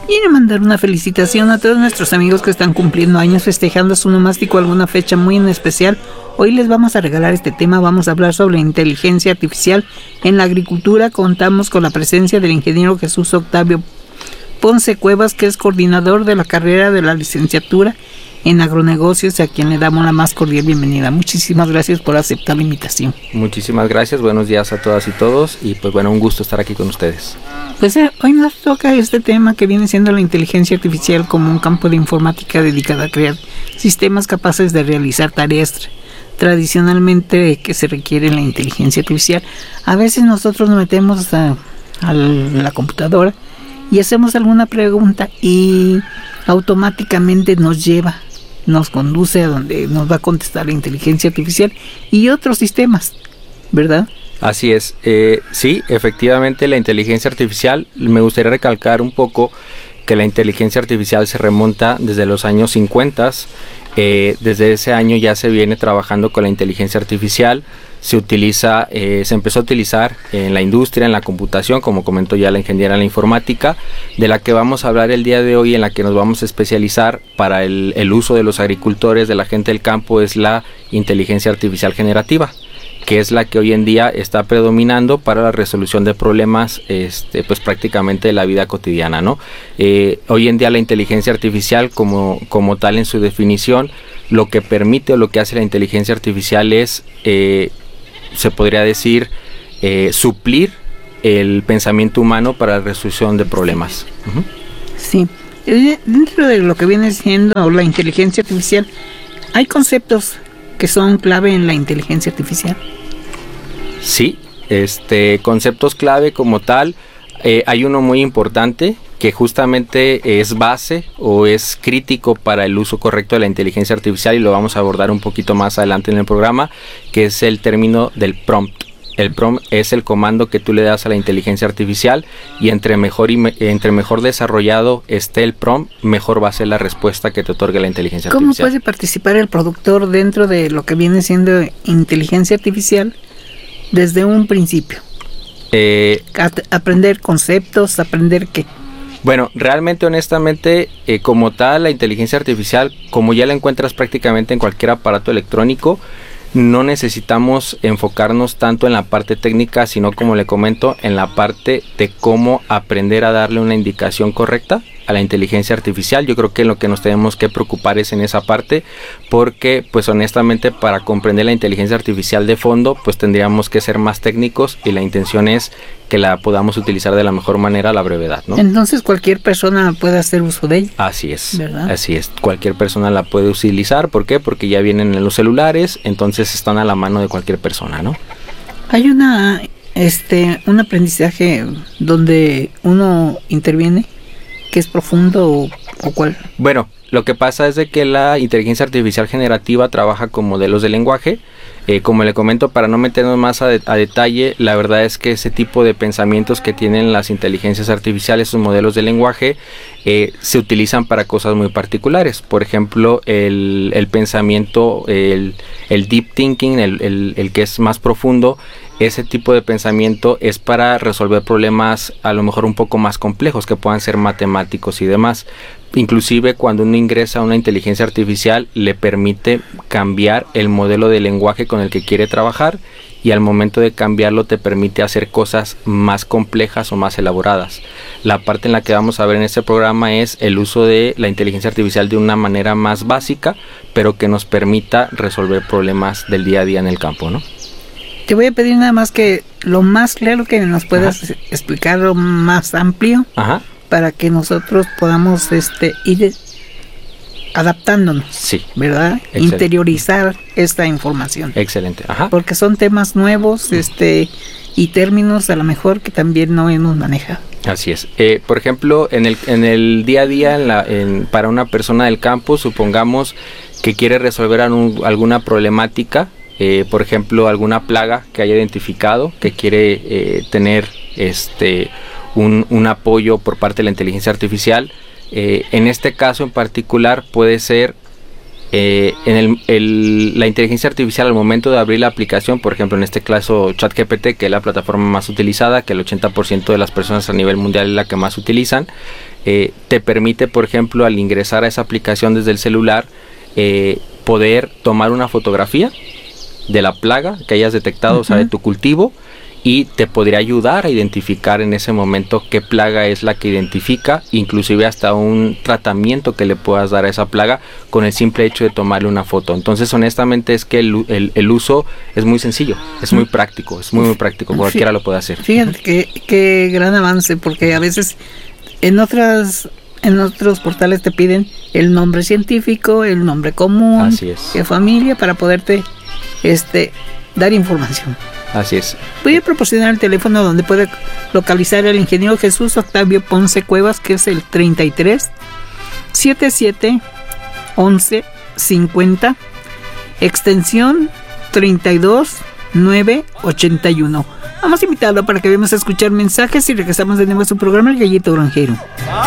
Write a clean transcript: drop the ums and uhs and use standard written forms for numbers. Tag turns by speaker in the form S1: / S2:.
S1: Quiero mandar una felicitación a todos nuestros amigos que están cumpliendo años, festejando su nomástico, alguna fecha muy en especial. Hoy les vamos a regalar este tema, vamos a hablar sobre inteligencia artificial en la agricultura. Contamos con la presencia del ingeniero Jesús Octavio Ponce Cuevas, que es coordinador de la carrera de la licenciatura en agronegocios, a quien le damos la más cordial bienvenida. Muchísimas gracias por aceptar la invitación.
S2: Muchísimas gracias, buenos días a todas y todos, y pues bueno, un gusto estar aquí con ustedes.
S1: Pues hoy nos toca este tema que viene siendo la inteligencia artificial como un campo de informática dedicada a crear sistemas capaces de realizar tareas tradicionalmente que se requiere la inteligencia artificial. A veces nosotros nos metemos a la computadora y hacemos alguna pregunta y automáticamente nos conduce a donde nos va a contestar la inteligencia artificial y otros sistemas, ¿verdad?
S2: Así es, sí, efectivamente la inteligencia artificial, me gustaría recalcar un poco que la inteligencia artificial se remonta desde los años 50, desde ese año ya se viene trabajando con la inteligencia artificial, se empezó a utilizar en la industria, en la computación, como comentó ya la ingeniera en la informática, de la que vamos a hablar el día de hoy, en la que nos vamos a especializar para el uso de los agricultores, de la gente del campo, es la inteligencia artificial generativa, que es la que hoy en día está predominando para la resolución de problemas pues prácticamente de la vida cotidiana, ¿no? Hoy en día la inteligencia artificial como tal en su definición, lo que permite o lo que hace la inteligencia artificial es, se podría decir, suplir el pensamiento humano para la resolución de problemas. Uh-huh.
S1: Sí, dentro de lo que viene siendo la inteligencia artificial, hay conceptos que son clave en la inteligencia artificial.
S2: Sí, conceptos clave como tal, hay uno muy importante que justamente es base o es crítico para el uso correcto de la inteligencia artificial, y lo vamos a abordar un poquito más adelante en el programa, que es el término del prompt. El prompt es el comando que tú le das a la inteligencia artificial, y entre mejor desarrollado esté el prompt, mejor va a ser la respuesta que te otorgue la inteligencia artificial.
S1: ¿Cómo puede participar el productor dentro de lo que viene siendo inteligencia artificial desde un principio? Aprender conceptos, aprender qué.
S2: Bueno, realmente, honestamente, como tal, la inteligencia artificial, como ya la encuentras prácticamente en cualquier aparato electrónico, no necesitamos enfocarnos tanto en la parte técnica, sino, como le comento, en la parte de cómo aprender a darle una indicación correcta a la inteligencia artificial. Yo creo que lo que nos tenemos que preocupar es en esa parte, porque pues honestamente para comprender la inteligencia artificial de fondo pues tendríamos que ser más técnicos, y la intención es que la podamos utilizar de la mejor manera a la brevedad, ¿no?
S1: Entonces cualquier persona puede hacer uso de ella.
S2: Así es,
S1: ¿verdad?
S2: Así es, cualquier persona la puede utilizar. ¿Por qué? Porque ya vienen en los celulares, entonces están a la mano de cualquier persona, ¿no?
S1: Hay un aprendizaje donde uno interviene, que es profundo o cuál.
S2: Bueno, lo que pasa es de que la inteligencia artificial generativa trabaja con modelos de lenguaje. Como le comento, para no meternos más a detalle, la verdad es que ese tipo de pensamientos que tienen las inteligencias artificiales, sus modelos de lenguaje, se utilizan para cosas muy particulares. Por ejemplo, el pensamiento, el deep thinking, el que es más profundo, ese tipo de pensamiento es para resolver problemas a lo mejor un poco más complejos, que puedan ser matemáticos y demás. Inclusive cuando uno ingresa a una inteligencia artificial, le permite cambiar el modelo de lenguaje con el que quiere trabajar, y al momento de cambiarlo te permite hacer cosas más complejas o más elaboradas. La parte en la que vamos a ver en este programa es el uso de la inteligencia artificial de una manera más básica, pero que nos permita resolver problemas del día a día en el campo, ¿no?
S1: Te voy a pedir nada más que lo más claro que nos puedas explicar, lo más amplio, para que nosotros podamos ir adaptándonos,
S2: sí,
S1: ¿verdad? Excelente. Interiorizar esta información.
S2: Excelente.
S1: Porque son temas nuevos, y términos a lo mejor que también no hemos manejado.
S2: Así es. Por ejemplo, en el día a día, para una persona del campo, supongamos que quiere resolver alguna problemática, por ejemplo, alguna plaga que haya identificado, que quiere tener un apoyo por parte de la inteligencia artificial. En este caso en particular puede ser la inteligencia artificial al momento de abrir la aplicación, por ejemplo en este caso ChatGPT, que es la plataforma más utilizada, que el 80% de las personas a nivel mundial es la que más utilizan, te permite, por ejemplo, al ingresar a esa aplicación desde el celular, poder tomar una fotografía de la plaga que hayas detectado, o sea, de tu cultivo, y te podría ayudar a identificar en ese momento qué plaga es la que identifica, inclusive hasta un tratamiento que le puedas dar a esa plaga con el simple hecho de tomarle una foto. Entonces, honestamente, es que el uso es muy sencillo, es muy práctico, muy práctico, cualquiera lo puede hacer.
S1: Fíjate que gran avance, porque a veces en otros portales te piden el nombre científico, el nombre común,
S2: así es,
S1: qué familia, para poderte dar información.
S2: Así es.
S1: Voy a proporcionar el teléfono donde puede localizar al ingeniero Jesús Octavio Ponce Cuevas, que es el 33 77 11 50, extensión 32 981. Vamos a invitarlo para que vayamos a escuchar mensajes y regresamos de nuevo a su programa El Gallito Granjero.